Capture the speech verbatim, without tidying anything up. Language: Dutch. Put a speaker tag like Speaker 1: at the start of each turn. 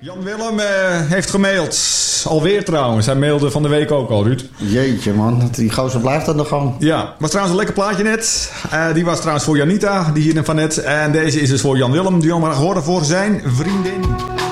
Speaker 1: Jan Willem uh, heeft gemaild. Alweer trouwens. Hij mailde van de week ook al, Ruud.
Speaker 2: Jeetje man, die gozer blijft aan de gang.
Speaker 1: Ja, was trouwens een lekker plaatje net. Uh, die was trouwens voor Janita, die hier van net. En deze is dus voor Jan Willem. Die allemaal horen voor zijn vriendin.